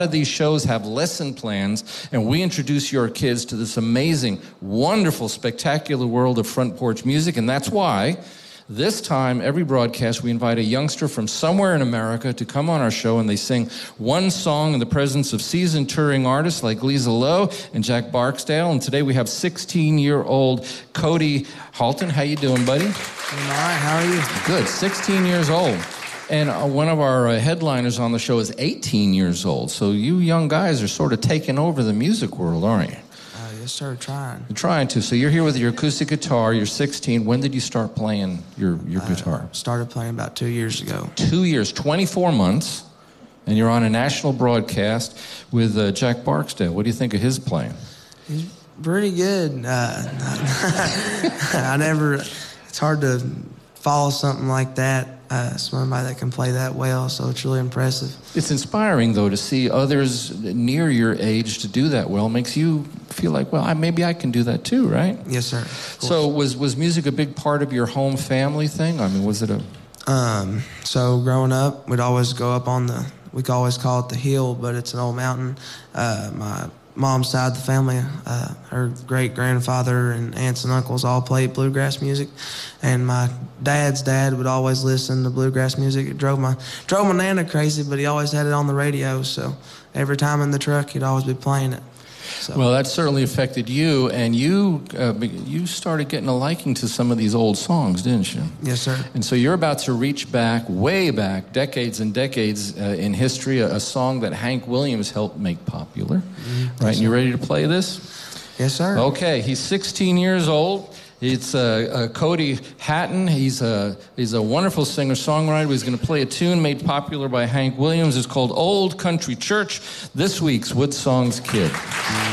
of these shows have lesson plans, and we introduce your kids to this amazing, wonderful, spectacular world of front porch music, and that's why this time, every broadcast, we invite a youngster from somewhere in America to come on our show, and they sing one song in the presence of seasoned touring artists like Lisa Lowe and Jack Barksdale. And today we have 16-year-old Cody Halton. How you doing, buddy? I'm all right. How are you? Good. 16 years old. And one of our headliners on the show is 18 years old. So you young guys are sort of taking over the music world, aren't you? Yes, sir. Trying. You're trying to. So you're here with your acoustic guitar. You're 16. When did you start playing your guitar? Started playing about 2 years ago. 2 years, 24 months, and you're on a national broadcast with Jack Barksdale. What do you think of his playing? He's pretty good. It's hard to follow something like that. Somebody that can play that well, so it's really impressive. It's inspiring, though, to see others near your age to do that well. Makes you feel like, well, maybe I can do that too, right? Yes, sir. So was music a big part of your home family thing? I mean, was it a... So growing up, we'd always go up on we could always call it the hill, but it's an old mountain. My mom's side of the family, her great-grandfather and aunts and uncles all played bluegrass music, and my dad's dad would always listen to bluegrass music. It drove my nana crazy, but he always had it on the radio, so every time in the truck he'd always be playing it. So. Well, that certainly affected you, and you started getting a liking to some of these old songs, didn't you? Yes, sir. And so you're about to reach back, way back, decades and decades in history, a song that Hank Williams helped make popular, right? Yes, and you ready to play this? Yes, sir. Okay, he's 16 years old. It's Cody Halton. He's a wonderful singer-songwriter. He's going to play a tune made popular by Hank Williams. It's called Old Country Church, this week's Woodsongs Kid.